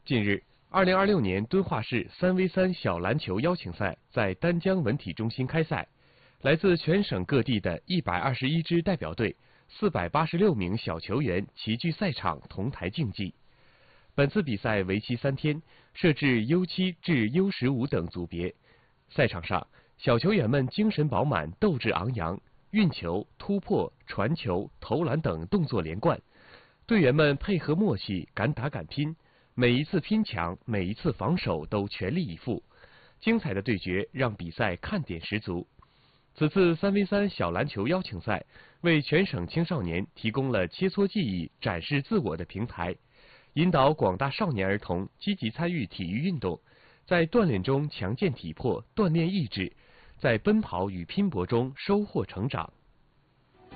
近日，2026年敦化市3v3小篮球邀请赛在丹江文体中心开赛，来自全省各地的121支代表队、486名小球员齐聚赛场同台竞技。本次比赛为期3天，设置 U7至 U15等组别。赛场上，小球员们精神饱满，斗志昂扬，运球、突破、传球、投篮等动作连贯。队员们配合默契，敢打敢拼。每一次拼抢，每一次防守都全力以赴，精彩的对决让比赛看点十足。此次3v3小篮球邀请赛为全省青少年提供了切磋技艺、展示自我的平台，引导广大少年儿童积极参与体育运动，在锻炼中强健体魄，锻炼意志，在奔跑与拼搏中收获成长。